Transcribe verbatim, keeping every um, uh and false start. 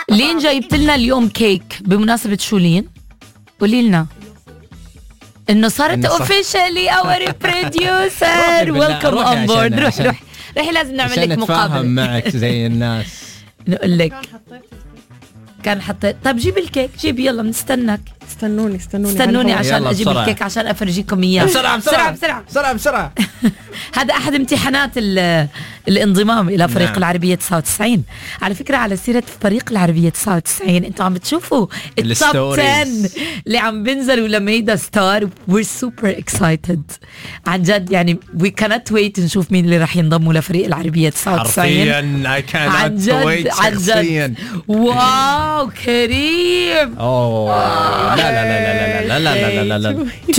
لين جايبت لنا اليوم كيك بمناسبة شو لين؟ قولي لنا انه صارت اوفيشالي اور بروديوسر. ويلكم اون بورد. روح روح روحي لازم نعمل لك مقابله معك زي الناس. نقول لك كان حطيت. طب جيب الكيك جيب يلا بنستناك. استنوني استنوني استنوني عشان اجيب بسرعة. الكيك عشان افرجيكم اياه بسرعه بسرعه بسرعه بسرعه بسرعه. هذا احد امتحانات الانضمام الى فريق نعم. العربيه تسعة وتسعين. على فكره على سيره فريق العربيه تسعة وتسعين انتوا عم بتشوفوا التوب عشرة اللي عم بينزلوا لميدا ستار. we're super excited عن جد يعني we cannot wait نشوف مين اللي راح ينضموا لفريق العربيه تسعة وتسعين. حرفيا I cannot عن جد wait عن جد. واو كريم. اوه لا لا لا لا لا لا لا لا لا لا